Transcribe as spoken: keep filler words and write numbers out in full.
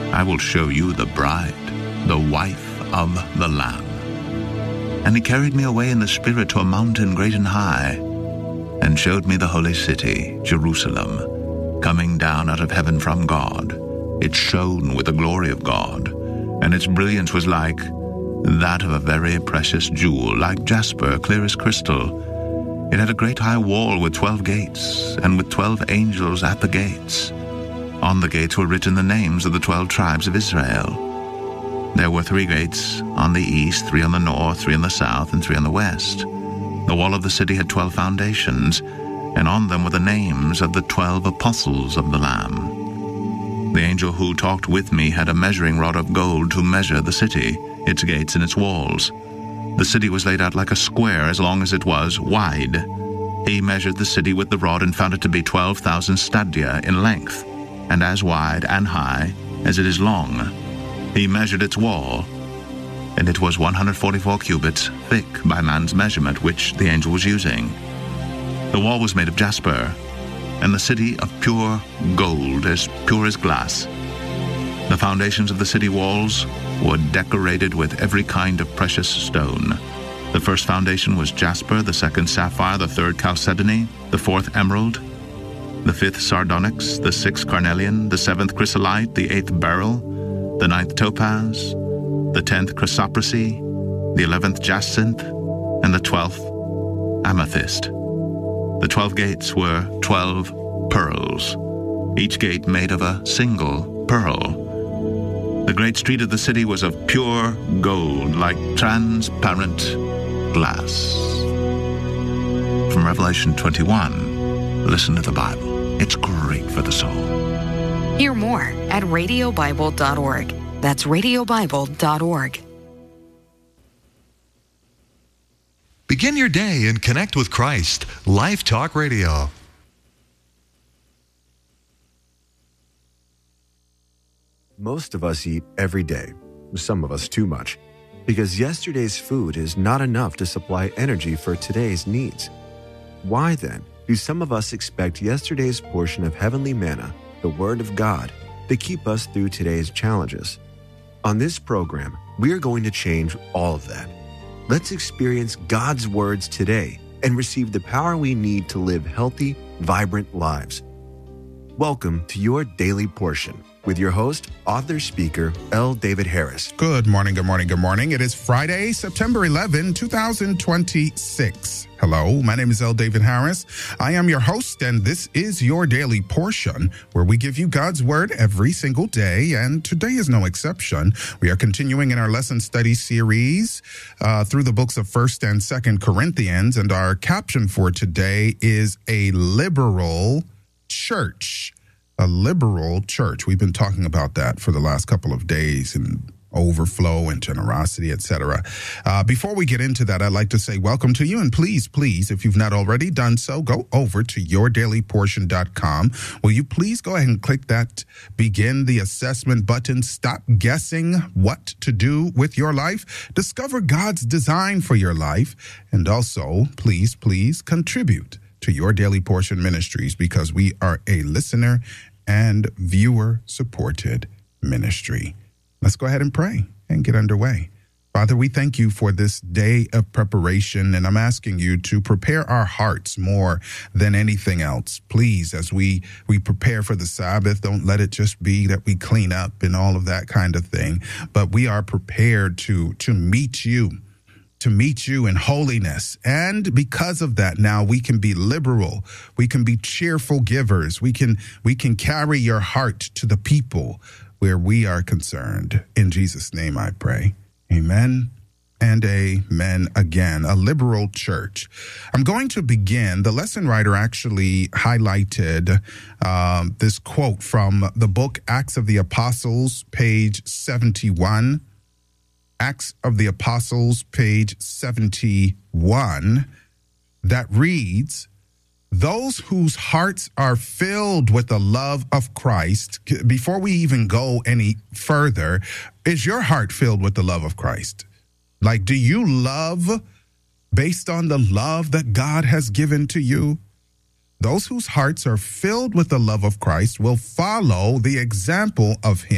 I will show you the bride, the wife of the Lamb. And he carried me away in the Spirit to a mountain great and high, and showed me the holy city, Jerusalem, coming down out of heaven from God. It shone with the glory of God, and its brilliance was like that of a very precious jewel, like jasper, clear as crystal. It had a great high wall with twelve gates, and with twelve angels at the gates. On the gates were written the names of the twelve tribes of Israel. There were three gates on the east, three on the north, three on the south, and three on the west. The wall of the city had twelve foundations, and on them were the names of the twelve apostles of the Lamb. The angel who talked with me had a measuring rod of gold to measure the city, its gates and its walls. The city was laid out like a square as long as it was wide. He measured the city with the rod and found it to be twelve thousand stadia in length, and as wide and high as it is long. He measured its wall, and it was one hundred forty-four cubits thick by man's measurement, which the angel was using. The wall was made of jasper, and the city of pure gold, as pure as glass. The foundations of the city walls were decorated with every kind of precious stone. The first foundation was jasper, the second sapphire, the third chalcedony, the fourth emerald, the fifth sardonyx, the sixth carnelian, the seventh chrysolite, the eighth beryl, the ninth topaz, the tenth chrysoprase, the eleventh jacinth, and the twelfth amethyst. The twelve gates were twelve pearls, each gate made of a single pearl. The great street of the city was of pure gold, like transparent glass. From Revelation twenty-one, listen to the Bible. It's great for the soul. Hear more at radio bible dot org. That's radio bible dot org. Begin your day and connect with Christ. Life Talk Radio. Most of us eat every day, some of us too much, because yesterday's food is not enough to supply energy for today's needs. Why then do some of us expect yesterday's portion of heavenly manna, the Word of God, to keep us through today's challenges? On this program, we are going to change all of that. Let's experience God's words today and receive the power we need to live healthy, vibrant lives. Welcome to your Daily Portion with your host, author, speaker, L. David Harris. Good morning, good morning, good morning. It is Friday, September eleventh, twenty twenty-six. Hello, my name is L. David Harris. I am your host, and this is your Daily Portion, where we give you God's Word every single day, and today is no exception. We are continuing in our lesson study series uh, through the books of First and Second Corinthians, and our caption for today is A Liberal Church. A liberal church. We've been talking about that for the last couple of days, and overflow and generosity, et cetera. Uh, before we get into that, I'd like to say welcome to you, and please, please, if you've not already done so, go over to your daily portion dot com. Will you please go ahead and click that begin the assessment button? Stop guessing what to do with your life. Discover God's design for your life, and also, please, please contribute to Your Daily Portion Ministries, because we are a listener and viewer-supported ministry. Let's go ahead and pray and get underway. Father, we thank you for this day of preparation, and I'm asking you to prepare our hearts more than anything else. Please, as we, we prepare for the Sabbath, don't let it just be that we clean up and all of that kind of thing, but we are prepared to, to meet you. to meet you in holiness. And because of that, now we can be liberal. We can be cheerful givers. We can, we can carry your heart to the people where we are concerned. In Jesus' name I pray. Amen and amen again. A liberal church. I'm going to begin. The lesson writer actually highlighted um, this quote from the book Acts of the Apostles, page seventy-one. Acts of the Apostles, page seventy-one, that reads, "Those whose hearts are filled with the love of Christ," before we even go any further, is your heart filled with the love of Christ? Like, do you love based on the love that God has given to you? Those whose hearts are filled with the love of Christ will follow the example of him